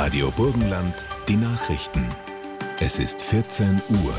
Radio Burgenland, die Nachrichten. Es ist 14 Uhr.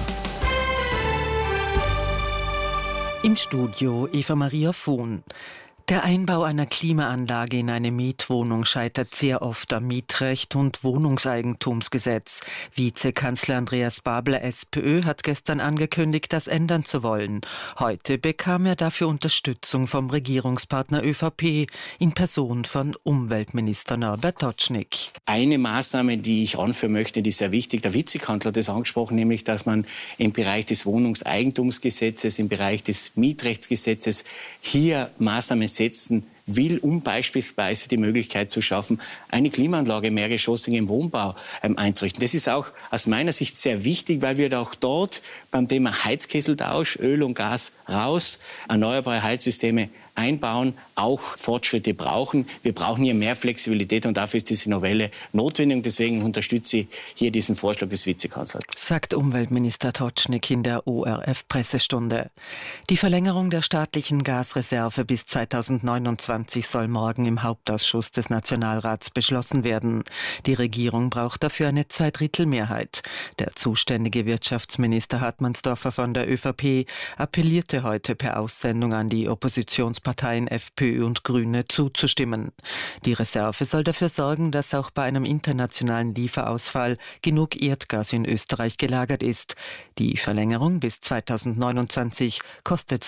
Im Studio Eva-Maria Vohn. Der Einbau einer Klimaanlage in eine Mietwohnung scheitert sehr oft am Mietrecht und Wohnungseigentumsgesetz. Vizekanzler Andreas Babler, SPÖ, hat gestern angekündigt, das ändern zu wollen. Heute bekam er dafür Unterstützung vom Regierungspartner ÖVP in Person von Umweltminister Norbert Totschnig. Eine Maßnahme, die ich anführen möchte, die ist sehr wichtig. Der Vizekanzler hat das angesprochen, nämlich, dass man im Bereich des Wohnungseigentumsgesetzes, im Bereich des Mietrechtsgesetzes hier Maßnahmen setzen will, um beispielsweise die Möglichkeit zu schaffen, eine Klimaanlage im mehrgeschossigen Wohnbau einzurichten. Das ist auch aus meiner Sicht sehr wichtig, weil wir auch dort beim Thema Heizkesseltausch, Öl und Gas raus, erneuerbare Heizsysteme einbauen, auch Fortschritte brauchen. Wir brauchen hier mehr Flexibilität und dafür ist diese Novelle notwendig. Deswegen unterstütze ich hier diesen Vorschlag des Vizekanzlers. Sagt Umweltminister Totschnig in der ORF-Pressestunde. Die Verlängerung der staatlichen Gasreserve bis 2029 soll morgen im Hauptausschuss des Nationalrats beschlossen werden. Die Regierung braucht dafür eine Zweidrittelmehrheit. Der zuständige Wirtschaftsminister Hartmannsdorfer von der ÖVP appellierte heute per Aussendung an die Oppositionsparteien FPÖ und Grüne zuzustimmen. Die Reserve soll dafür sorgen, dass auch bei einem internationalen Lieferausfall genug Erdgas in Österreich gelagert ist. Die Verlängerung bis 2029 kostet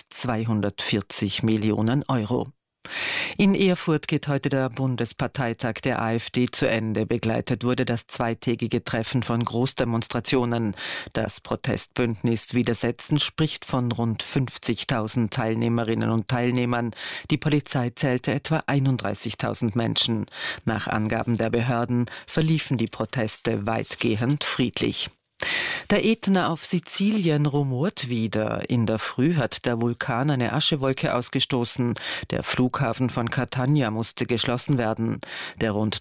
240 Millionen Euro. In Erfurt geht heute der Bundesparteitag der AfD zu Ende. Begleitet wurde das zweitägige Treffen von Großdemonstrationen. Das Protestbündnis Widersetzen spricht von rund 50.000 Teilnehmerinnen und Teilnehmern. Die Polizei zählte etwa 31.000 Menschen. Nach Angaben der Behörden verliefen die Proteste weitgehend friedlich. Der Ätna auf Sizilien rumort wieder. In der Früh hat der Vulkan eine Aschewolke ausgestoßen. Der Flughafen von Catania musste geschlossen werden. Der rund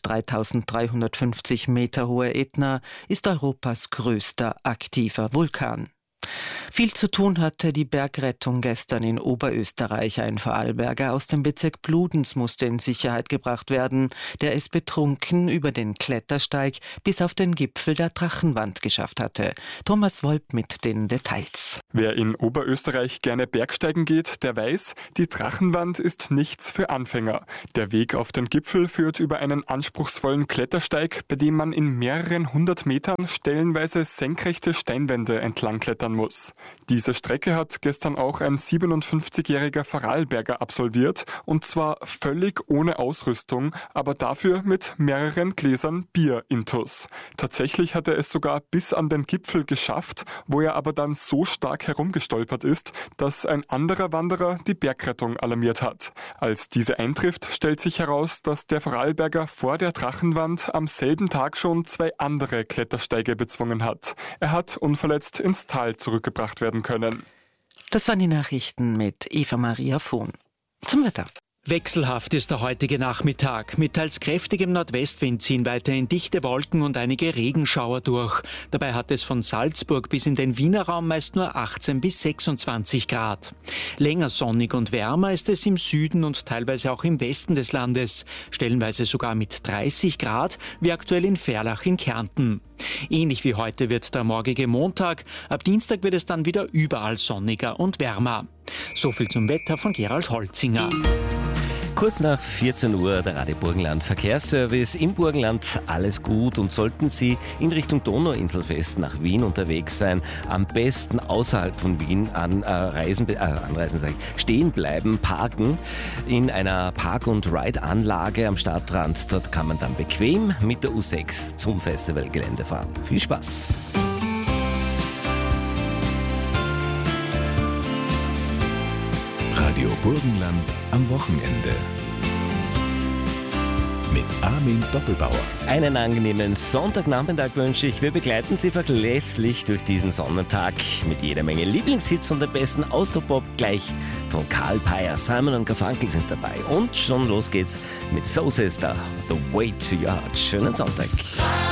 3.350 Meter hohe Ätna ist Europas größter aktiver Vulkan. Viel zu tun hatte die Bergrettung gestern in Oberösterreich. Ein Vorarlberger aus dem Bezirk Bludenz musste in Sicherheit gebracht werden. Der es betrunken über den Klettersteig bis auf den Gipfel der Drachenwand geschafft hatte. Thomas Wolp mit den Details. Wer in Oberösterreich gerne Bergsteigen geht, der weiß, die Drachenwand ist nichts für Anfänger. Der Weg auf den Gipfel führt über einen anspruchsvollen Klettersteig, bei dem man in mehreren hundert Metern stellenweise senkrechte Steinwände entlang klettern muss. Diese Strecke hat gestern auch ein 57-jähriger Vorarlberger absolviert, und zwar völlig ohne Ausrüstung, aber dafür mit mehreren Gläsern Bier intus. Tatsächlich hat er es sogar bis an den Gipfel geschafft, wo er aber dann so stark herumgestolpert ist, dass ein anderer Wanderer die Bergrettung alarmiert hat. Als diese eintrifft, stellt sich heraus, dass der Vorarlberger vor der Drachenwand am selben Tag schon 2 andere Klettersteige bezwungen hat. Er hat unverletzt ins Tal zurückgebracht werden können. Das waren die Nachrichten mit Eva-Maria Vohn. Zum Wetter. Wechselhaft ist der heutige Nachmittag. Mit teils kräftigem Nordwestwind ziehen weiterhin dichte Wolken und einige Regenschauer durch. Dabei hat es von Salzburg bis in den Wiener Raum meist nur 18 bis 26 Grad. Länger sonnig und wärmer ist es im Süden und teilweise auch im Westen des Landes. Stellenweise sogar mit 30 Grad, wie aktuell in Verlach in Kärnten. Ähnlich wie heute wird der morgige Montag. Ab Dienstag wird es dann wieder überall sonniger und wärmer. So viel zum Wetter von Gerald Holzinger. Kurz nach 14 Uhr der Radio Burgenland Verkehrsservice. Im Burgenland alles gut, und sollten Sie in Richtung Donauinselfest nach Wien unterwegs sein, am besten außerhalb von Wien stehen bleiben, parken in einer Park- und Ride-Anlage am Stadtrand. Dort kann man dann bequem mit der U6 zum Festivalgelände fahren. Viel Spaß! Radio Burgenland am Wochenende. Mit Armin Doppelbauer. Einen angenehmen Sonntagnachmittag wünsche ich. Wir begleiten Sie verlässlich durch diesen Sonnentag mit jeder Menge Lieblingshits und dem besten Austropop. Gleich von Karl Peyer, Simon und Garfunkel sind dabei. Und schon los geht's mit So Sister, The Way to Your Heart. Schönen Sonntag.